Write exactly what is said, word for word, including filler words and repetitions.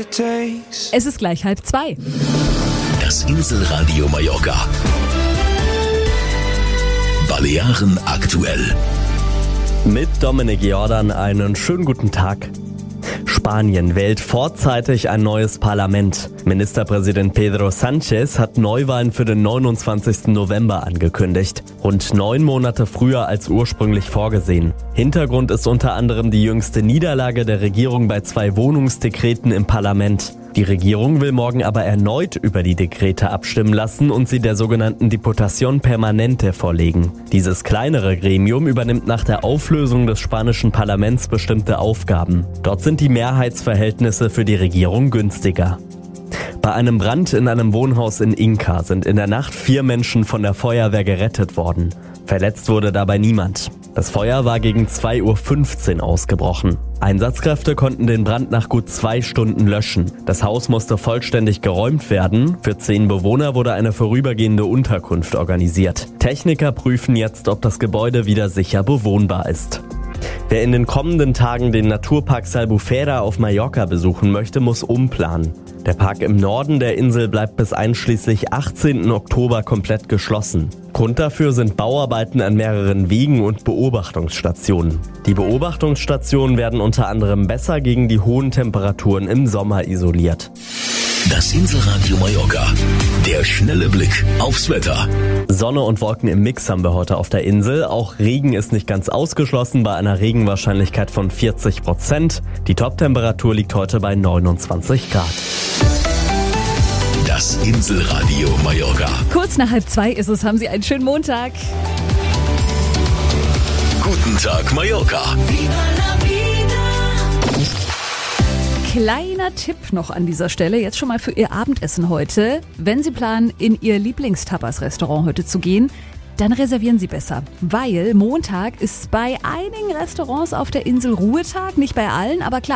it takes. Es ist gleich halb zwei. Das Inselradio Mallorca. Balearen aktuell. Mit Dominik Jordan einen schönen guten Tag. Spanien wählt vorzeitig ein neues Parlament. Ministerpräsident Pedro Sánchez hat Neuwahlen für den neunundzwanzigsten November angekündigt. Rund neun Monate früher als ursprünglich vorgesehen. Hintergrund ist unter anderem die jüngste Niederlage der Regierung bei zwei Wohnungsdekreten im Parlament. Die Regierung will morgen aber erneut über die Dekrete abstimmen lassen und sie der sogenannten Diputación Permanente vorlegen. Dieses kleinere Gremium übernimmt nach der Auflösung des spanischen Parlaments bestimmte Aufgaben. Dort sind die Mehrheitsverhältnisse für die Regierung günstiger. Bei einem Brand in einem Wohnhaus in Inca sind in der Nacht vier Menschen von der Feuerwehr gerettet worden. Verletzt wurde dabei niemand. Das Feuer war gegen zwei Uhr fünfzehn ausgebrochen. Einsatzkräfte konnten den Brand nach gut zwei Stunden löschen. Das Haus musste vollständig geräumt werden. Für zehn Bewohner wurde eine vorübergehende Unterkunft organisiert. Techniker prüfen jetzt, ob das Gebäude wieder sicher bewohnbar ist. Wer in den kommenden Tagen den Naturpark Albufera auf Mallorca besuchen möchte, muss umplanen. Der Park im Norden der Insel bleibt bis einschließlich achtzehnten Oktober komplett geschlossen. Grund dafür sind Bauarbeiten an mehreren Wegen und Beobachtungsstationen. Die Beobachtungsstationen werden unter anderem besser gegen die hohen Temperaturen im Sommer isoliert. Das Inselradio Mallorca. Der schnelle Blick aufs Wetter. Sonne und Wolken im Mix haben wir heute auf der Insel. Auch Regen ist nicht ganz ausgeschlossen bei einer Regenwahrscheinlichkeit von vierzig Prozent. Die Toptemperatur liegt heute bei neunundzwanzig Grad. Das Inselradio Mallorca. Kurz nach halb zwei ist es. Haben Sie einen schönen Montag. Guten Tag Mallorca. Kleiner Tipp noch an dieser Stelle, jetzt schon mal für Ihr Abendessen heute. Wenn Sie planen, in Ihr Lieblingstapas-Restaurant heute zu gehen, dann reservieren Sie besser, weil Montag ist bei einigen Restaurants auf der Insel Ruhetag, nicht bei allen, aber klar,